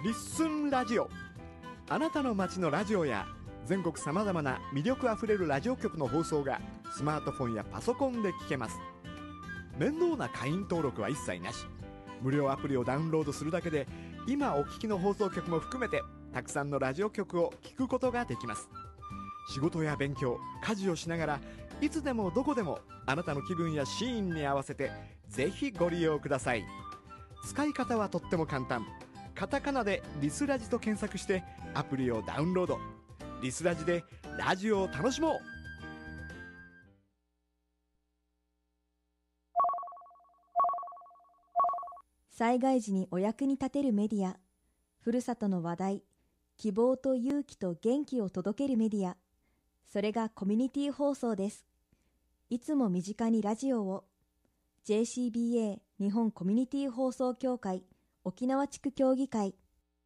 リッスンラジオ。あなたの街のラジオや全国さまざまな魅力あふれるラジオ局の放送がスマートフォンやパソコンで聞けます。面倒な会員登録は一切なし、無料アプリをダウンロードするだけで今お聞きの放送局も含めてたくさんのラジオ局を聞くことができます。仕事や勉強、家事をしながらいつでもどこでもあなたの気分やシーンに合わせてぜひご利用ください。使い方はとっても簡単。カタカナでリスラジと検索してアプリをダウンロード。リスラジでラジオを楽しもう。 災害時にお役に立てるメディア、ふるさとの話題、希望と勇気と元気を届けるメディア、それがコミュニティ放送です。いつも身近にラジオを。 JCBA 日本コミュニティ放送協会沖縄地区協議会。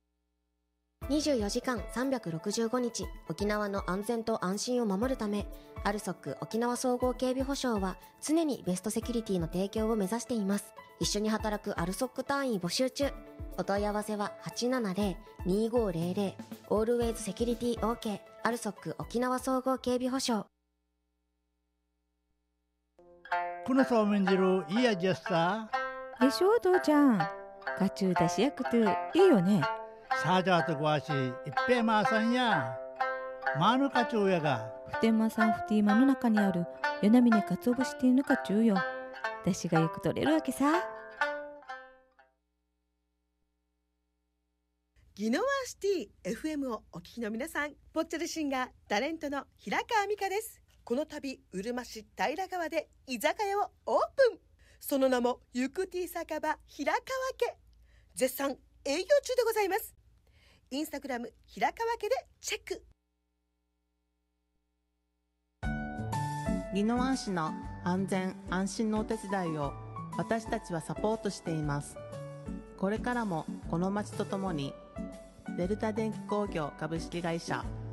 24時間365日沖縄の安全と安心を守るため、アルソック沖縄総合警備保障は常にベストセキュリティの提供を目指しています。一緒に働くアルソック隊員募集中。お問い合わせは 870-2500 Always Security OK アルソック沖縄総合警備保障。 このそうめん汁いい味やっさ。 でしょ父ちゃん、ガチュウだしやくていいよね。 サージャーとごわしいっぺいまーさんやマーヌカチョウやがふてんまさんふてぃまの中にある与那嶺かつお節っていうのかちゅうよ。だしがよく取れるわけさ。 ギノワシティ FM をお聞きの皆さん、ぽっちゃりシンガータレントの平川美香です。この度うるま市平川で居酒屋をオープン。その名もゆくティ酒場平川家。絶賛営業中でございます。インスタグラム平川家でチェック。 宜野湾市の安全安心のお手伝いを私たちはサポートしています。これからもこの町とともにデルタ電気工業株式会社